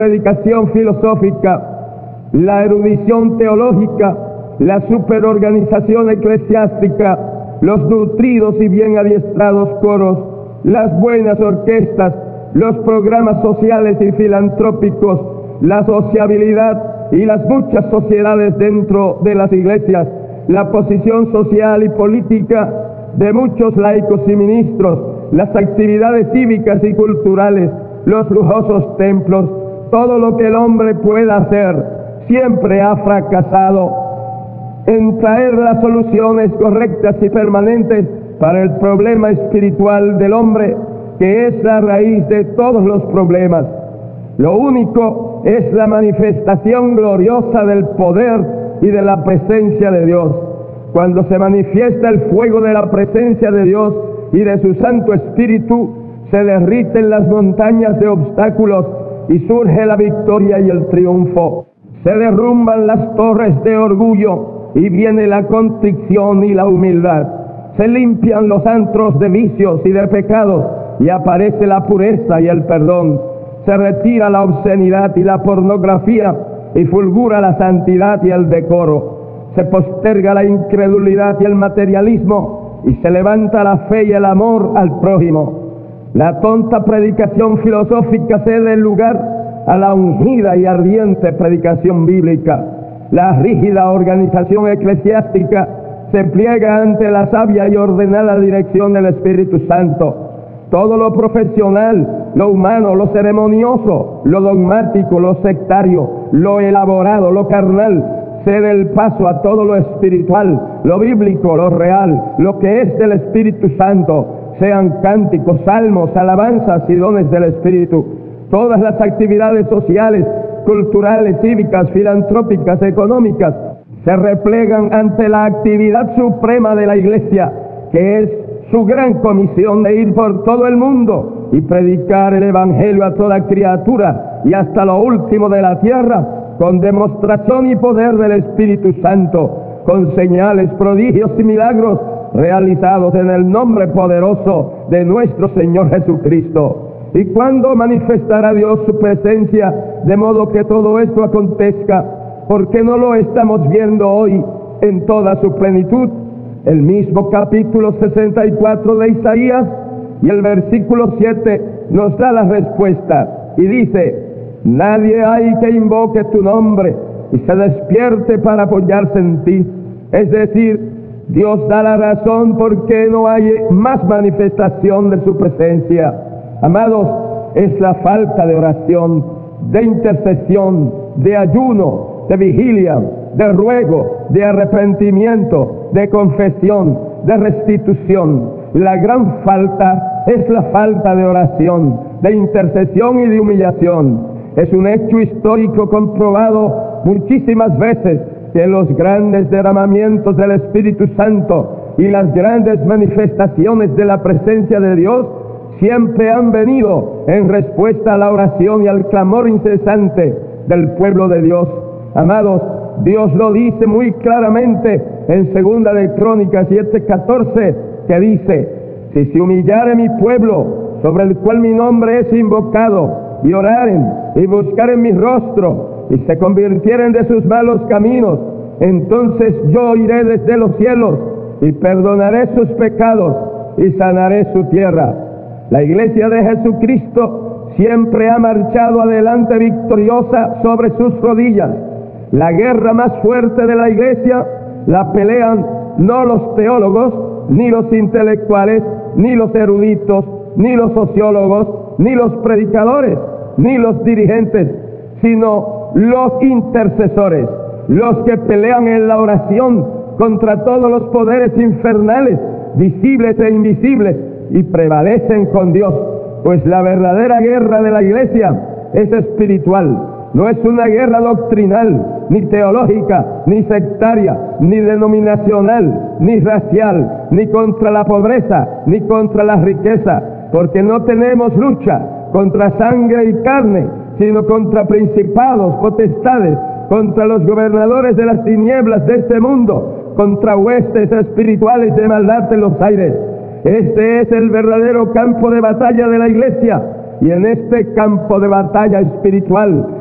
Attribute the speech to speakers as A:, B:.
A: predicación filosófica, la erudición teológica, la superorganización eclesiástica, los nutridos y bien adiestrados coros, las buenas orquestas, los programas sociales y filantrópicos, la sociabilidad y las muchas sociedades dentro de las iglesias, la posición social y política de muchos laicos y ministros, las actividades cívicas y culturales, los lujosos templos, todo lo que el hombre pueda hacer, siempre ha fracasado en traer las soluciones correctas y permanentes para el problema espiritual del hombre, que es la raíz de todos los problemas. Lo único es la manifestación gloriosa del poder y de la presencia de Dios. Cuando se manifiesta el fuego de la presencia de Dios y de su Santo Espíritu, se derriten las montañas de obstáculos y surge la victoria y el triunfo. Se derrumban las torres de orgullo y viene la contrición y la humildad. Se limpian los antros de vicios y de pecados y aparece la pureza y el perdón. Se retira la obscenidad y la pornografía y fulgura la santidad y el decoro. Se posterga la incredulidad y el materialismo y se levanta la fe y el amor al prójimo. La tonta predicación filosófica cede lugar a la ungida y ardiente predicación bíblica. La rígida organización eclesiástica se pliega ante la sabia y ordenada dirección del Espíritu Santo. Todo lo profesional, lo humano, lo ceremonioso, lo dogmático, lo sectario, lo elaborado, lo carnal, cede el paso a todo lo espiritual, lo bíblico, lo real, lo que es del Espíritu Santo, sean cánticos, salmos, alabanzas y dones del Espíritu. Todas las actividades sociales, culturales, cívicas, filantrópicas, económicas, se replegan ante la actividad suprema de la Iglesia, que es su gran comisión de ir por todo el mundo y predicar el Evangelio a toda criatura y hasta lo último de la tierra, con demostración y poder del Espíritu Santo, con señales, prodigios y milagros realizados en el nombre poderoso de nuestro Señor Jesucristo. ¿Y cuándo manifestará Dios su presencia de modo que todo esto acontezca? ¿Por qué no lo estamos viendo hoy en toda su plenitud? El mismo capítulo 64 de Isaías y el versículo 7 nos da la respuesta y dice: nadie hay que invoque tu nombre y se despierte para apoyarse en ti. Es decir, Dios da la razón por qué no hay más manifestación de su presencia. Amados, es la falta de oración, de intercesión, de ayuno, de vigilia, de ruego, de arrepentimiento, de confesión, de restitución. La gran falta es la falta de oración, de intercesión y de humillación. Es un hecho histórico comprobado muchísimas veces que los grandes derramamientos del Espíritu Santo y las grandes manifestaciones de la presencia de Dios siempre han venido en respuesta a la oración y al clamor incesante del pueblo de Dios. Amados, Dios lo dice muy claramente en Segunda de Crónicas 7:14, que dice: si se humillare mi pueblo, sobre el cual mi nombre es invocado, y oraren y buscaren mi rostro, y se convirtieren de sus malos caminos, entonces yo iré desde los cielos y perdonaré sus pecados y sanaré su tierra. La Iglesia de Jesucristo siempre ha marchado adelante victoriosa sobre sus rodillas. La guerra más fuerte de la Iglesia la pelean no los teólogos, ni los intelectuales, ni los eruditos, ni los sociólogos, ni los predicadores, ni los dirigentes, sino los intercesores, los que pelean en la oración contra todos los poderes infernales, visibles e invisibles, y prevalecen con Dios, pues la verdadera guerra de la Iglesia es espiritual. No es una guerra doctrinal, ni teológica, ni sectaria, ni denominacional, ni racial, ni contra la pobreza, ni contra la riqueza, porque no tenemos lucha contra sangre y carne, sino contra principados, potestades, contra los gobernadores de las tinieblas de este mundo, contra huestes espirituales de maldad en los aires. Este es el verdadero campo de batalla de la Iglesia, Y en este campo de batalla espiritual